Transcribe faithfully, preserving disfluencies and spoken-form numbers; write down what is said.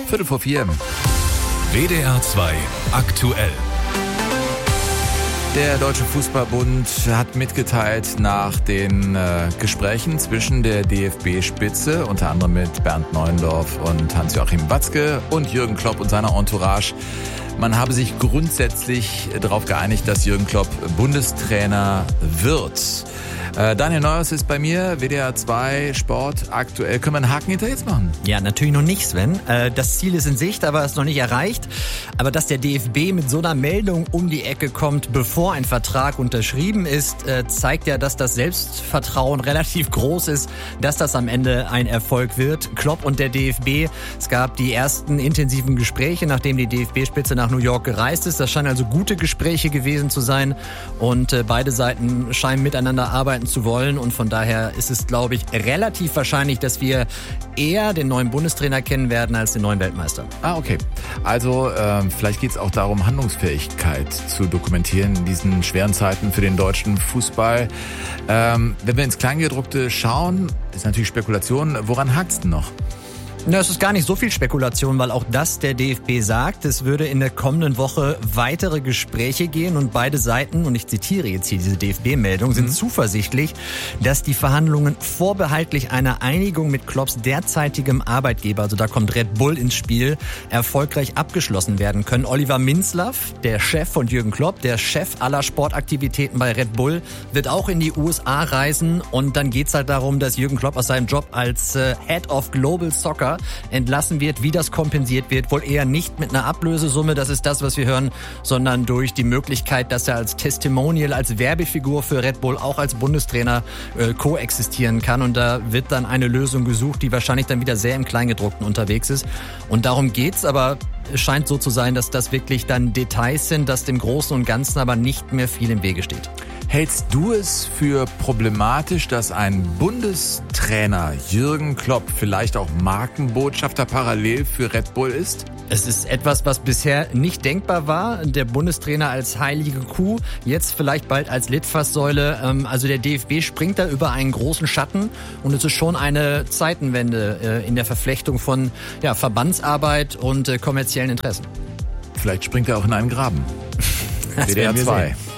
Viertel vor vier. W D R zwei aktuell. Der Deutsche Fußballbund hat mitgeteilt nach den äh, Gesprächen zwischen der D F B-Spitze, unter anderem mit Bernd Neuendorf und Hans-Joachim Watzke und Jürgen Klopp und seiner Entourage, man habe sich grundsätzlich darauf geeinigt, dass Jürgen Klopp Bundestrainer wird. Äh, Daniel Neuhaus ist bei mir, W D R zwei Sport aktuell. Können wir einen Haken hinter jetzt machen? Ja, natürlich noch nicht, Sven. Äh, das Ziel ist in Sicht, aber ist noch nicht erreicht. Aber dass der D F B mit so einer Meldung um die Ecke kommt, bevor ein Vertrag unterschrieben ist, äh, zeigt ja, dass das Selbstvertrauen relativ groß ist, dass das am Ende ein Erfolg wird. Klopp und der D F B, es gab die ersten intensiven Gespräche, nachdem die D F B-Spitze nach New York gereist ist. Das scheinen also gute Gespräche gewesen zu sein und äh, beide Seiten scheinen miteinander arbeiten zu wollen und von daher ist es, glaube ich, relativ wahrscheinlich, dass wir eher den neuen Bundestrainer kennen werden als den neuen Weltmeister. Ah, okay. Also ähm, vielleicht geht es auch darum, Handlungsfähigkeit zu dokumentieren in diesen schweren Zeiten für den deutschen Fußball. Ähm, wenn wir ins Kleingedruckte schauen, ist natürlich Spekulation. Woran hakt's denn noch? Na, es ist gar nicht so viel Spekulation, weil auch das der D F B sagt. Es würde in der kommenden Woche weitere Gespräche gehen und beide Seiten, und ich zitiere jetzt hier diese D F B-Meldung, sind mhm. zuversichtlich, dass die Verhandlungen vorbehaltlich einer Einigung mit Klopps derzeitigem Arbeitgeber, also da kommt Red Bull ins Spiel, erfolgreich abgeschlossen werden können. Oliver Minzlaff, der Chef von Jürgen Klopp, der Chef aller Sportaktivitäten bei Red Bull, wird auch in die U S A reisen und dann geht's halt darum, dass Jürgen Klopp aus seinem Job als äh, Head of Global Soccer entlassen wird. Wie das kompensiert wird, wohl eher nicht mit einer Ablösesumme, das ist das, was wir hören, sondern durch die Möglichkeit, dass er als Testimonial, als Werbefigur für Red Bull auch als Bundestrainer äh, koexistieren kann. Und da wird dann eine Lösung gesucht, die wahrscheinlich dann wieder sehr im Kleingedruckten unterwegs ist. Und darum geht's, aber es scheint so zu sein, dass das wirklich dann Details sind, dass dem Großen und Ganzen aber nicht mehr viel im Wege steht. Hältst du es für problematisch, dass ein Bundestrainer Jürgen Klopp vielleicht auch Markenbotschafter parallel für Red Bull ist? Es ist etwas, was bisher nicht denkbar war. Der Bundestrainer als heilige Kuh, jetzt vielleicht bald als Litfaßsäule. Also der D F B springt da über einen großen Schatten und es ist schon eine Zeitenwende in der Verflechtung von ja, Verbandsarbeit und kommerziellen Interessen. Vielleicht springt er auch in einen Graben. W D R zwei.